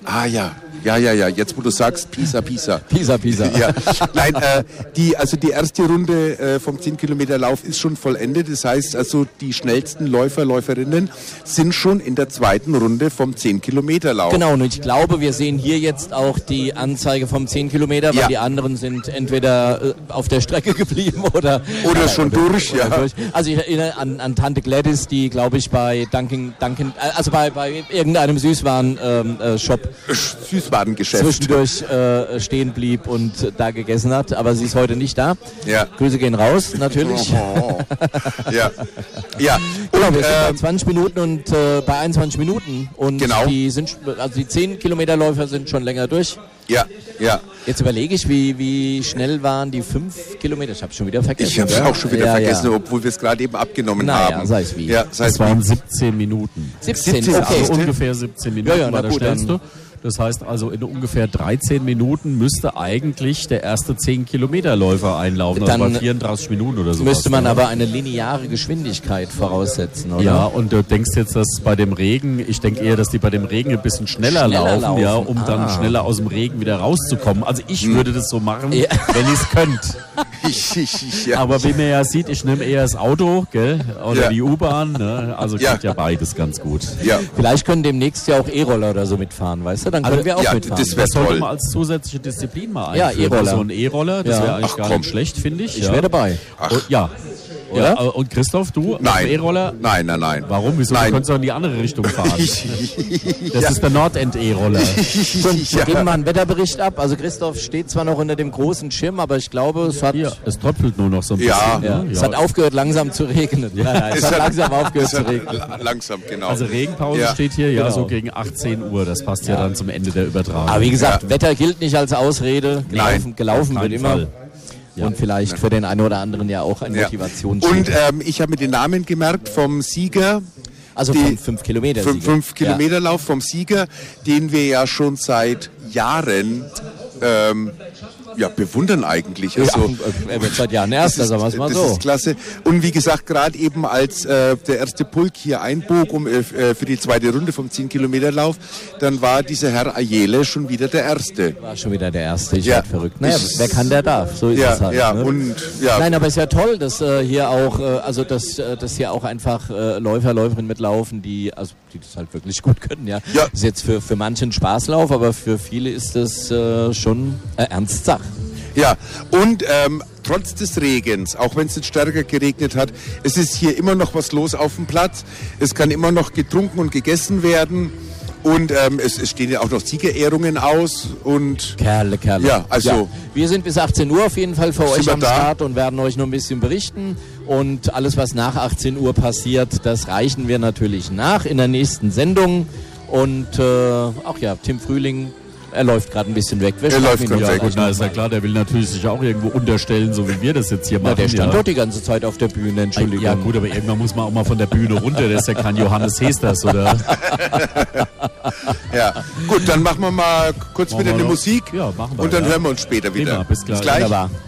Ah ja. Ja, jetzt wo du sagst, Pisa. Pisa. Ja. Nein, die erste Runde vom 10-Kilometer-Lauf ist schon vollendet. Das heißt also, die schnellsten Läufer, Läuferinnen sind schon in der zweiten Runde vom 10-Kilometer-Lauf. Genau, und ich glaube, wir sehen hier jetzt auch die Anzeige vom 10 Kilometer, weil die anderen sind entweder auf der Strecke geblieben oder schon durch. Also ich erinnere an Tante Gladys, die, glaube ich, bei Dunkin', also bei irgendeinem Süßwaren-Shop Süßwarengeschäft zwischendurch stehen blieb und da gegessen hat, aber sie ist heute nicht da. Ja. Grüße gehen raus, natürlich. Ja. Genau, wir sind bei 20 Minuten und bei 21 Minuten und genau. die 10 Kilometerläufer sind schon länger durch. Ja. Jetzt überlege ich, wie schnell waren die 5 Kilometer? Ich habe es schon wieder vergessen. Ich habe es auch schon wieder vergessen, obwohl wir es gerade eben abgenommen haben. Sei es wie. Ja, das waren 17 Minuten. 17, okay. Also ungefähr 17 Minuten Ja, war der gut, schnellste. Das heißt also, in ungefähr 13 Minuten müsste eigentlich der erste 10-Kilometer-Läufer einlaufen, also bei 34 Minuten oder so. Müsste man aber eine lineare Geschwindigkeit voraussetzen, oder? Ja, und du denkst jetzt, dass bei dem Regen, ich denke eher, dass die bei dem Regen ein bisschen schneller laufen, ja, um dann schneller aus dem Regen wieder rauszukommen. Also ich würde das so machen, wenn ich es könnte. Aber wie man ja sieht, ich nehme eher das Auto, gell, oder die U-Bahn, ne? Also geht ja beides ganz gut. Ja. Vielleicht können demnächst ja auch E-Roller oder so mitfahren, weißt du? Dann können wir auch mitfahren. Das wäre sollte man als zusätzliche Disziplin mal einführen. Ja, E-Roller. So ein E-Roller, das wäre eigentlich gar nicht schlecht, finde ich. Ich wäre dabei. Oder? Und Christoph, du? Nein. E-Roller? Nein. Warum? Wieso? Du könntest doch in die andere Richtung fahren. Das ist der Nordend-E-Roller. Wir geben mal einen Wetterbericht ab. Also Christoph steht zwar noch unter dem großen Schirm, aber ich glaube, es hat... Es tröpfelt nur noch so ein bisschen. Es hat aufgehört langsam zu regnen. Es hat langsam aufgehört zu regnen. Langsam, genau. Also Regenpause steht hier, so gegen 18 Uhr. Das passt ja dann zum Ende der Übertragung. Aber wie gesagt, Wetter gilt nicht als Ausrede. Gelaufen wird immer. Fall. Und vielleicht für den einen oder anderen ja auch ein Motivationsschub. Und ich habe mir den Namen gemerkt vom Sieger. Also vom 5-Kilometer-Sieger. Vom 5-Kilometer-Lauf vom Sieger, den wir ja schon seit Jahren bewundern eigentlich. Also, er wird seit Jahren Erster, sagen wir es mal so. Das ist klasse. Und wie gesagt, gerade eben als der erste Pulk hier einbog für die zweite Runde vom 10-Kilometer-Lauf, dann war dieser Herr Ayele schon wieder der Erste. War schon wieder der Erste, ich werde verrückt. Naja, wer kann, der darf, so ist es halt. Ne? Nein, aber es ist ja toll, dass hier auch, dass hier auch einfach Läuferinnen mitlaufen, die das halt wirklich gut können. Ja. Das ist jetzt für manche ein Spaßlauf, aber für viele ist das schon Ernstsache. Ja, und trotz des Regens, auch wenn es jetzt stärker geregnet hat, es ist hier immer noch was los auf dem Platz. Es kann immer noch getrunken und gegessen werden. Und es stehen ja auch noch Siegerehrungen aus. Und Kerle. Ja, also ja. Wir sind bis 18 Uhr auf jeden Fall für euch am Start und werden euch noch ein bisschen berichten. Und alles, was nach 18 Uhr passiert, das reichen wir natürlich nach in der nächsten Sendung. Und Tim Frühling, er läuft gerade ein bisschen weg. Er läuft gerade weg. Na, ist ja klar, der will natürlich sich auch irgendwo unterstellen, so wie wir das jetzt hier machen. Der stand doch die ganze Zeit auf der Bühne, Entschuldigung. Ja gut, aber irgendwann muss man auch mal von der Bühne runter. Das ist ja kein Johannes Hesters, oder? Ja, gut, dann machen wir mal kurz wieder eine Musik. Ja, machen wir. Und dann hören wir uns später wieder. Bis gleich. Wunderbar.